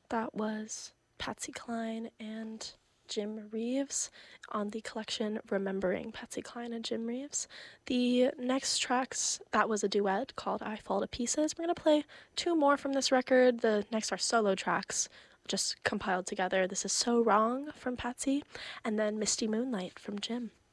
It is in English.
That was Patsy Cline and Jim Reeves on the collection Remembering Patsy Cline and Jim Reeves. The next tracks, that was a duet called I Fall to Pieces. We're going to play two more from this record. The next are solo tracks just compiled together. This is So Wrong from Patsy, and then Misty Moonlight from Jim.